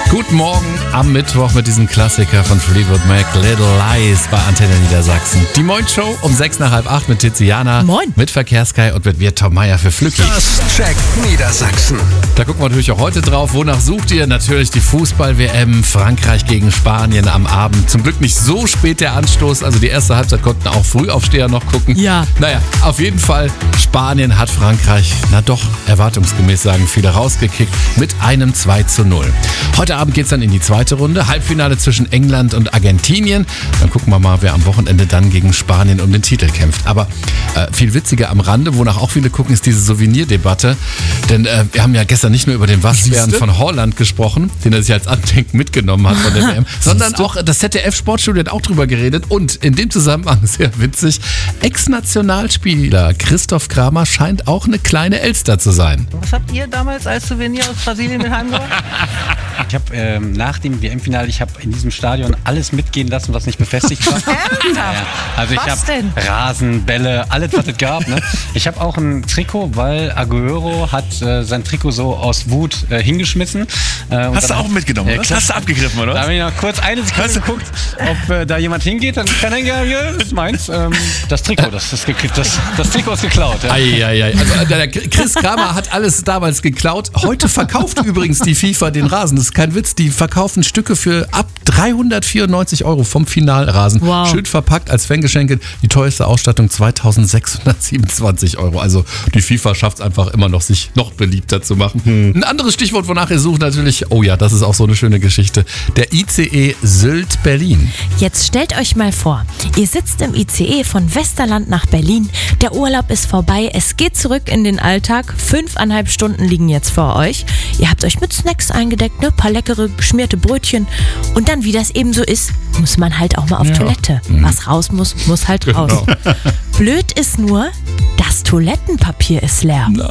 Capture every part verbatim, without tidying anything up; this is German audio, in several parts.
Guten Morgen am Mittwoch mit diesem Klassiker von Fleetwood Mac, Little Lies bei Antenne Niedersachsen. Die Moin-Show um sechs nach halb acht mit Tiziana. Moin. Mit Verkehrskai und mit mir Tom Meier für Flücki. Das checkt Niedersachsen. Da gucken wir natürlich auch heute drauf. Wonach sucht ihr? Natürlich die Fußball-W M. Frankreich gegen Spanien am Abend. Zum Glück nicht so spät der Anstoß. Also die erste Halbzeit konnten auch Frühaufsteher noch gucken. Ja. Naja, auf jeden Fall, Spanien hat Frankreich, na doch, erwartungsgemäß sagen viele, rausgekickt mit einem zwei zu null. Heute Abend geht es dann in die zweite Runde. Halbfinale zwischen England und Argentinien. Dann gucken wir mal, wer am Wochenende dann gegen Spanien um den Titel kämpft. Aber äh, viel witziger am Rande, wonach auch viele gucken, ist diese Souvenirdebatte. Denn äh, wir haben ja gestern nicht nur über den Waschbären von Holland gesprochen, den er sich als Andenken mitgenommen hat von der W M, sondern auch das Z D F-Sportstudio hat auch drüber geredet. Und in dem Zusammenhang, sehr witzig, Ex-Nationalspieler Christoph Kramer scheint auch eine kleine Elster zu sein. Was habt ihr damals als Souvenir aus Brasilien mit heimgebracht? Ich habe ähm, nach dem W M-Finale, ich habe in diesem Stadion alles mitgehen lassen, was nicht befestigt war. Ja, ja. Also ich habe Rasen, Bälle, alles, was es gab. Ne? Ich habe auch ein Trikot, weil Agüero hat äh, sein Trikot so aus Wut äh, hingeschmissen. Äh, Hast du auch mitgenommen, oder? Äh, Hast du abgegriffen, oder? Da habe ich noch kurz eine Sekunde geguckt, ob äh, da jemand hingeht, dann kann er ja, ja, das ist meins. Ähm, das Trikot, das, ist das, das Trikot ist geklaut. Ja. Ei, ei, ei. Also, der Chris Kramer hat alles damals geklaut. Heute verkauft übrigens die FIFA den Rasen. Das ist kein Witz. Die verkaufen Stücke für ab dreihundertvierundneunzig Euro vom Finalrasen. Wow. Schön verpackt als Fangeschenke. Die teuerste Ausstattung zweitausendsechshundertsiebenundzwanzig Euro. Also die FIFA schafft es einfach immer noch, sich noch beliebter zu machen. Hm. Ein anderes Stichwort, wonach ihr sucht, natürlich, oh ja, das ist auch so eine schöne Geschichte, der I C E Sylt-Berlin. Jetzt stellt euch mal vor, ihr sitzt im I C E von Westerland nach Berlin, der Urlaub ist vorbei, es geht zurück in den Alltag, fünfeinhalb Stunden liegen jetzt vor euch. Ihr habt euch mit Snacks eingedeckt, ne, paar leckere geschmierte Brötchen und dann, wie das eben so ist, muss man halt auch mal auf Ja. Toilette. Was raus muss, muss halt raus. Genau. Blöd ist nur, das Toilettenpapier ist leer. Nein.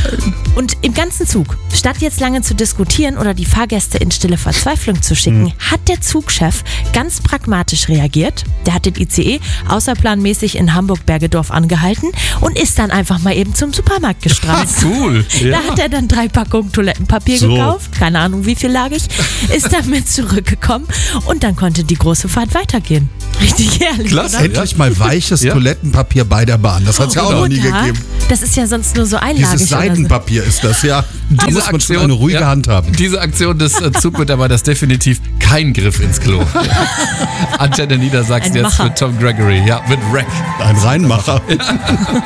Und im ganzen Zug, statt jetzt lange zu diskutieren oder die Fahrgäste in stille Verzweiflung zu schicken, Mhm. hat der Zugchef ganz pragmatisch reagiert. Der hat den I C E außerplanmäßig in Hamburg-Bergedorf angehalten und ist dann einfach mal eben zum Supermarkt gestranzt. Cool. Da hat er dann drei Packungen Toilettenpapier So. gekauft, keine Ahnung wie viel lagig, ist damit zurückgekommen und dann konnte die große Fahrt weitergehen. Richtig herrlich, Klasse. oder? Endlich mal weiches Ja. Toilettenpapier bei der Bahn. Das hat es ja auch noch nie Oder? gegeben. Das ist ja sonst nur so einlagig. Dieses oder so. Seidenpapier ist das, ja. Da muss man schon eine ruhige ja, Hand haben. Diese Aktion des äh, Zugmitarbeiters ist definitiv kein Griff ins Klo. Antenne Niedersachsen Ein jetzt Macher. mit Tom Gregory, ja, mit Wreck. Ein Reinmacher.